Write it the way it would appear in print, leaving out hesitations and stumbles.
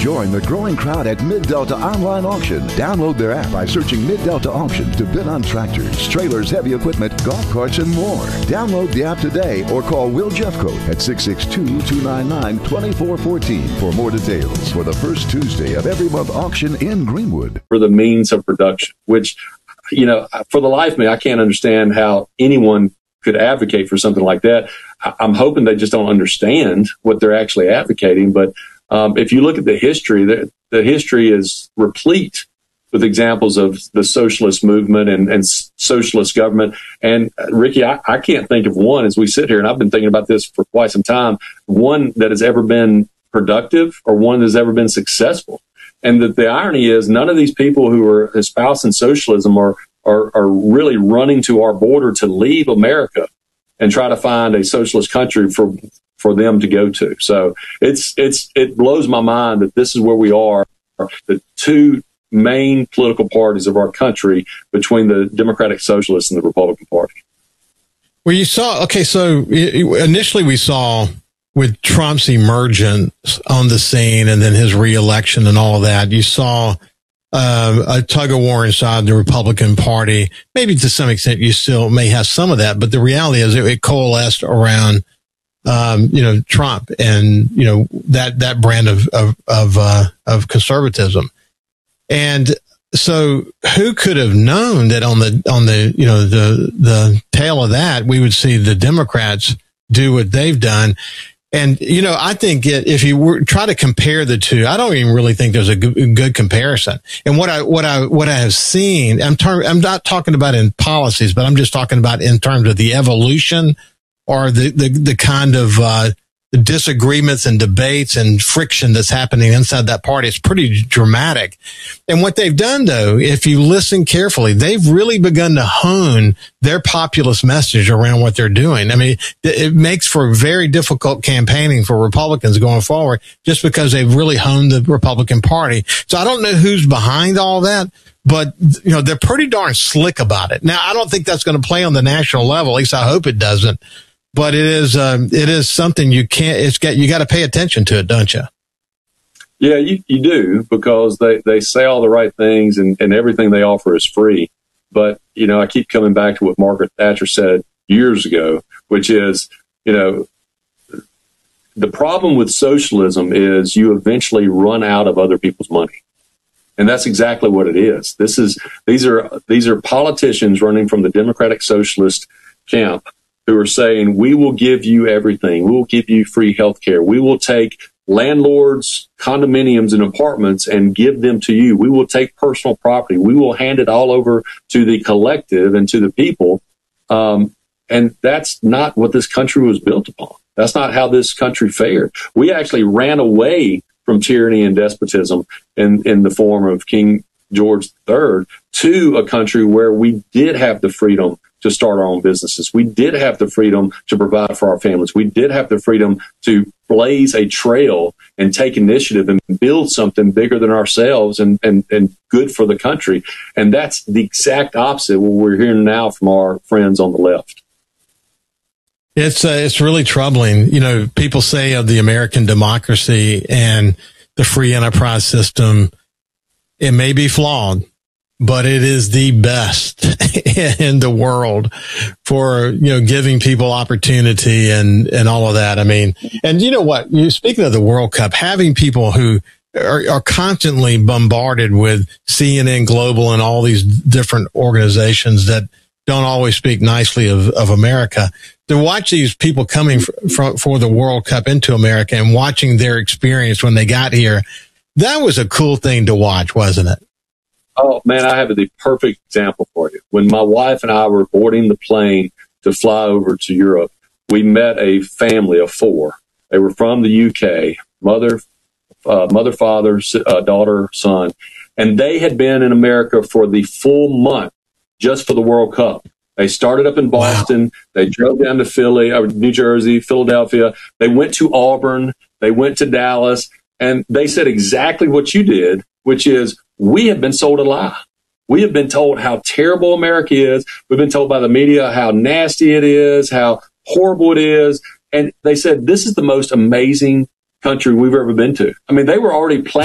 Join the growing crowd at Mid-Delta Online Auction. Download their app by searching Mid-Delta Auctions to bid on tractors, trailers, heavy equipment, golf carts, and more. Download the app today or call Will Jeffcoat at 662-299-2414 for more details for the first Tuesday of every month auction in Greenwood. For the means of production, which, for the life of me, I can't understand how anyone could advocate for something like that. I'm hoping they just don't understand what they're actually advocating. But if you look at the history, the history is replete with examples of the socialist movement and socialist government. And Ricky, I can't think of one as we sit here, and I've been thinking about this for quite some time, one that has ever been productive or one that has ever been successful. And the irony is none of these people who are espousing socialism are really running to our border to leave America and try to find a socialist country for them to go to. So it blows my mind that this is where we are, the two main political parties of our country between the Democratic Socialists and the Republican Party. Well, you saw, so initially we saw with Trump's emergence on the scene and then his reelection and all that, you saw a tug of war inside the Republican Party. Maybe to some extent you still may have some of that, but the reality is it coalesced around, Trump and, that brand of conservatism. And so who could have known that on the tail of that, we would see the Democrats do what they've done. And, I think if you try to compare the two, I don't even really think there's a good comparison. And what I have seen, I'm not talking about in policies, but I'm just talking about in terms of the evolution or the kind of, disagreements and debates and friction that's happening inside that party. It's pretty dramatic. And what they've done, though, if you listen carefully, they've really begun to hone their populist message around what they're doing. I mean, it makes for very difficult campaigning for Republicans going forward just because they've really honed the Republican Party. So I don't know who's behind all that, but, they're pretty darn slick about it. Now, I don't think that's going to play on the national level. At least I hope it doesn't. But it is something you got to pay attention to it, don't you? Yeah, you do, because they say all the right things and everything they offer is free. But, I keep coming back to what Margaret Thatcher said years ago, which is, the problem with socialism is you eventually run out of other people's money. And that's exactly what it is. These are politicians running from the Democratic Socialist camp who are saying, we will give you everything. We will give you free health care. We will take landlords' condominiums and apartments and give them to you. We will take personal property. We will hand it all over to the collective and to the people. And that's not what this country was built upon. That's not how this country fared. We actually ran away from tyranny and despotism in the form of King George III to a country where we did have the freedom to start our own businesses. We did have the freedom to provide for our families. We did have the freedom to blaze a trail and take initiative and build something bigger than ourselves and good for the country. And that's the exact opposite of what we're hearing now from our friends on the left. It's really troubling. People say of the American democracy and the free enterprise system, it may be flawed, but it is the best in the world for, giving people opportunity and all of that. I mean, and you know what? Speaking of the World Cup, having people who are constantly bombarded with CNN Global and all these different organizations that don't always speak nicely of America, to watch these people coming for the World Cup into America and watching their experience when they got here, that was a cool thing to watch, wasn't it? Oh, man, I have the perfect example for you. When my wife and I were boarding the plane to fly over to Europe, we met a family of four. They were from the UK, mother, father, daughter, son, and they had been in America for the full month just for the World Cup. They started up in Boston. Wow. They drove down to Philly, New Jersey, Philadelphia. They went to Auburn. They went to Dallas. And they said exactly what you did, which is, we have been sold a lie. We have been told how terrible America is. We've been told by the media how nasty it is, how horrible it is. And they said, this is the most amazing country we've ever been to. I mean, they were already planning